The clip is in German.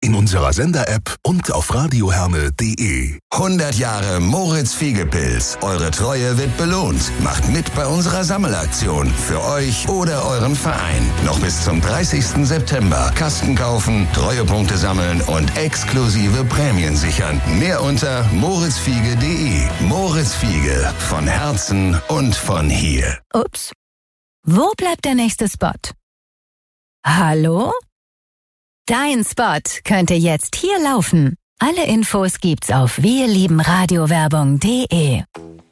in unserer Sender-App und auf radioherne.de. 100 Jahre Moritz Fiegepilz. Eure Treue wird belohnt. Macht mit bei unserer Sammelaktion. Für euch oder euren Verein. Noch bis zum 30. September. Kasten kaufen, Treuepunkte sammeln und exklusive Prämien sichern. Mehr unter moritzfiege.de. Moritz Fiege. Von Herzen und von hier. Ups. Wo bleibt der nächste Spot? Hallo? Dein Spot könnte jetzt hier laufen. Alle Infos gibt's auf wirliebenradiowerbung.de.